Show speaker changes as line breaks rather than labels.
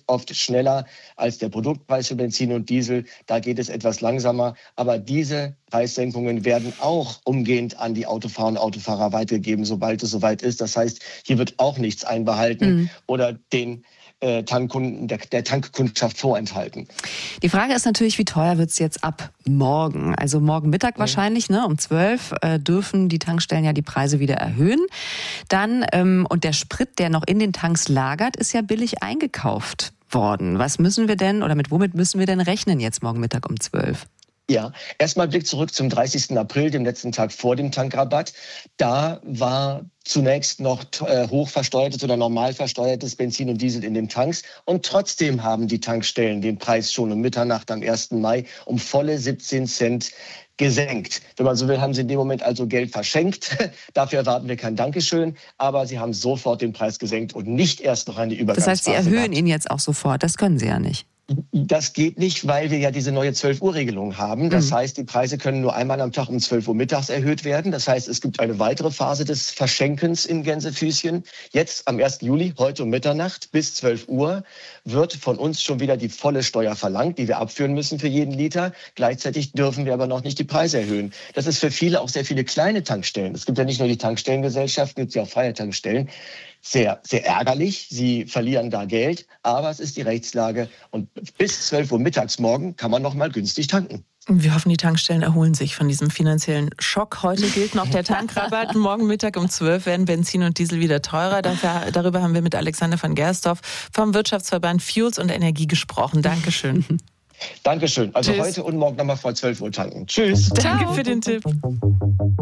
oft schneller als der Produktpreis für Benzin und Diesel. Da geht es etwas langsamer. Aber diese Preissenkungen werden auch umgehend an die Autofahrer und Autofahrer weitergegeben, sobald es soweit ist. Das heißt, hier wird auch nichts einbehalten oder den Tankkunden, der Tankkundschaft vorenthalten.
Die Frage ist natürlich, wie teuer wird es jetzt ab morgen? Also morgen Mittag wahrscheinlich, um 12 dürfen die Tankstellen ja die Preise wieder erhöhen. Dann, und der Sprit, der noch in den Tanks lagert, ist ja billig eingekauft worden. Was müssen wir denn oder womit müssen wir denn rechnen jetzt morgen Mittag um 12?
Ja, erstmal Blick zurück zum 30. April, dem letzten Tag vor dem Tankrabatt. Da war zunächst noch hoch versteuertes oder normal versteuertes Benzin und Diesel in den Tanks. Und trotzdem haben die Tankstellen den Preis schon um Mitternacht am 1. Mai um volle 17 Cent gesenkt. Wenn man so will, haben sie in dem Moment also Geld verschenkt. Dafür erwarten wir kein Dankeschön. Aber sie haben sofort den Preis gesenkt und nicht erst noch eine Übergangsphase.
Das heißt, sie erhöhen ihn jetzt auch sofort. Das können sie ja nicht.
Das geht nicht, weil wir ja diese neue 12-Uhr-Regelung haben. Das heißt, die Preise können nur einmal am Tag um 12 Uhr mittags erhöht werden. Das heißt, es gibt eine weitere Phase des Verschenkens in Gänsefüßchen. Jetzt am 1. Juli, heute um Mitternacht bis 12 Uhr, wird von uns schon wieder die volle Steuer verlangt, die wir abführen müssen für jeden Liter. Gleichzeitig dürfen wir aber noch nicht die Preise erhöhen. Das ist für viele, auch sehr viele kleine Tankstellen. Es gibt ja nicht nur die Tankstellengesellschaften, es gibt ja auch freie Tankstellen. Sehr, sehr ärgerlich. Sie verlieren da Geld, aber es ist die Rechtslage. Und bis 12 Uhr mittags morgen kann man noch mal günstig tanken.
Wir hoffen, die Tankstellen erholen sich von diesem finanziellen Schock. Heute gilt noch der Tankrabatt. Morgen Mittag um 12 werden Benzin und Diesel wieder teurer. Darüber haben wir mit Alexander von Gersdorf vom Wirtschaftsverband Fuels und Energie gesprochen. Dankeschön.
Dankeschön. Also Tschüss. Heute und morgen nochmal vor 12 Uhr tanken. Tschüss.
Danke für den Tipp.